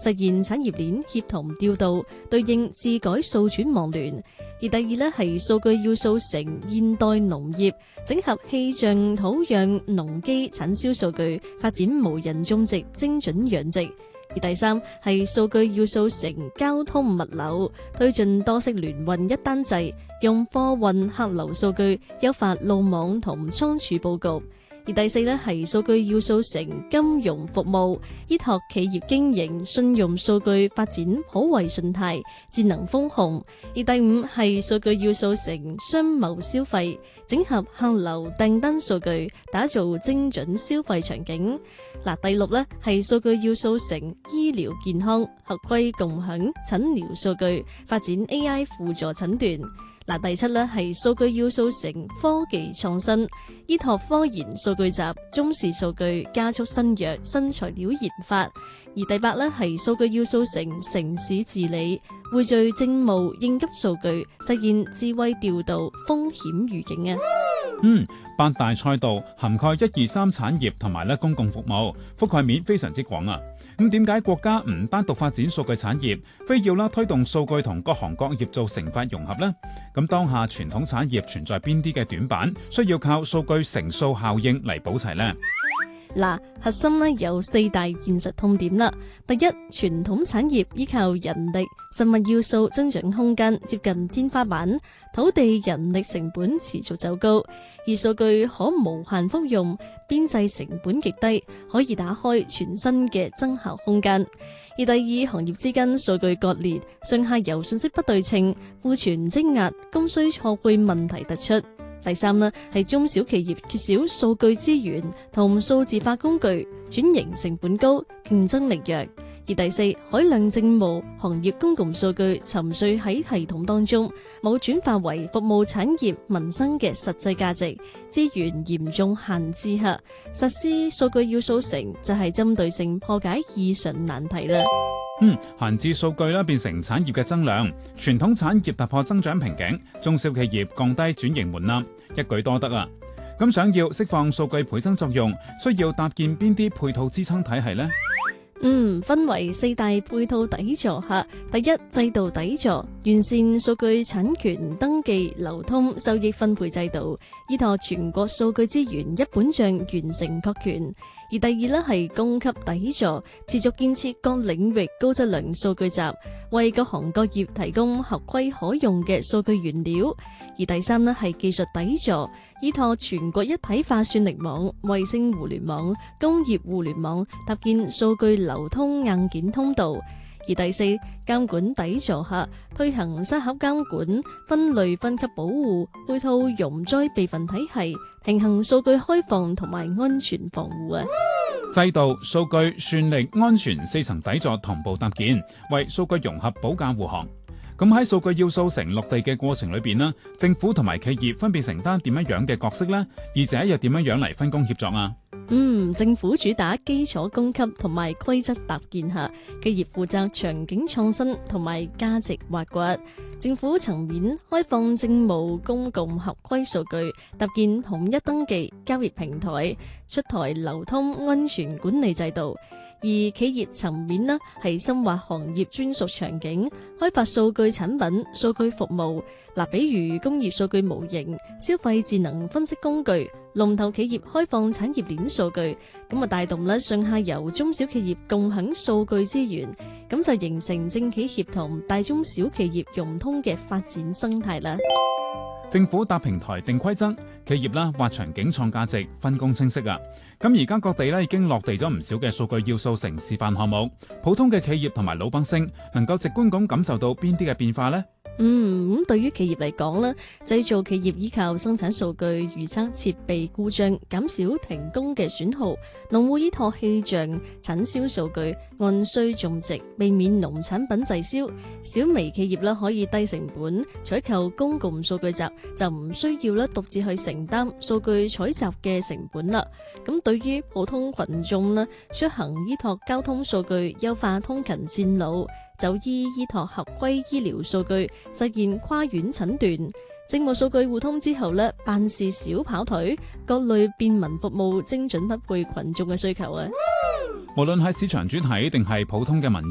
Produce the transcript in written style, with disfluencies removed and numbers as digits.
實現產業鏈協同調度，對應自改數轉網聯。而第二呢係數據要素成現代農業，整合氣象、土壤、農機、產銷數據，發展無人種植、精準養殖。而第三係數據要素成交通物流，推進多式聯運一單制，用貨運客流數據優化路網同倉儲佈局。而第四呢係數據要素成金融服務，依託企業經營信用數據發展普惠信貸、智能風控。而第五係數據要素成商貿消費，整合客流訂單數據，打造精準消費場景。第六呢係數據要素成醫療健康，合規共享診療數據，發展 AI 輔助診斷。第七呢係數據要素成科技創新，依託科研數據集、中視數據加速新藥新材料研發。而第八呢係數據要素成城市治理，匯聚政務應急數據，實現智慧調度風險預警啊！ 八大賽道涵蓋1、2、3產業同埋公共服務，覆蓋面非常之廣啊！咁點解國家唔單獨發展數據產業，非要推動數據同各行各業做成法融合呢？咁當下傳統產業存在邊啲嘅短板，需要靠數據乘數效應嚟補齊呢？ 核心呢有4大現實痛點啦。第一，傳統產業依靠人力、實物要素增長空間接近天花板，土地人力成本持續走高，而數據可無限複用，邊際成本極低，可以打開全新嘅增效空間。而第二，行業之間數據割裂，上下游信息不對稱，庫存積壓，供需錯配問題突出。第三呢係中小企業缺少數據資源同數字化工具，轉型成本高，競爭力弱。而第四，海量政務、行業公共數據沉睡喺系統當中，冇轉化為服務產業民生嘅實際價值，資源嚴重限制下，實施數據要素成就係針對性破解異常難題啦。 閒置數據變成產業嘅增量，傳統產業突破增長瓶頸，中小企業降低轉型門檻，一舉多得啊！咁想要釋放數據倍增作用，需要搭建邊啲配套支撐體系呢？ 分為4大配套底座下。第一，制度底座，完善數據產權登記、流通、收益分配制度，依託全國數據資源一本賬完成確權。而第二呢係供給底座，持續建設各領域高質量數據集，為各行各業提供合規可用嘅數據原料。而第三呢係技術底座，依託全國一體化算力網、衛星互聯網、工業互聯網，搭建數據流通硬件通道。而第四，監管底座下，推行沙盒監管、分類分級保護、配套容災備份體系，平衡數據開放同埋安全防護啊！ 制度、數據、算力、安全4層底座同步搭建，為數據融合保駕護航。咁喺數據要素成落地嘅過程裏邊，政府同埋企業分別承擔點樣嘅角色呢？二者又點樣嚟分工協作啊？ 政府主打基礎供給同埋規則搭建下，企業負責場景創新同埋價值挖掘。政府層面開放政務公共合規數據，搭建統一登記交易平台，出台流通安全管理制度。而企業層面呢，係深化行業專屬場景，開發數據產品、數據服務。比如工業數據模型、消費智能分析工具，龍頭企業開放產業鏈數據，咁帶動上下游中小企業共享數據資源，咁就形成政企協同、大中小企業融通嘅發展生態啦。 政府搭平台定規則，企業畫場景創價值，分工清晰啊！咁而家各地已經落地咗唔少嘅數據要素成示範項目，普通嘅企業同埋老百姓能夠直觀咁感受到邊啲嘅變化呢？ 咁對於企業嚟講咧，製造企業依靠生產數據預測設備故障，減少停工嘅損耗；農戶依託氣象產銷數據按需種植，避免農產品滯銷；小微企業可以低成本採購公共數據集，就唔需要獨自去承擔數據採集嘅成本啦。咁對於普通群眾咧，出行依託交通數據優化通勤線路。就依託合規醫療數據實現跨院診斷，政務數據互通之後辦事少跑腿，各類便民服務精準匹配群眾嘅需求啊！ 無論係市場主體定係普通嘅民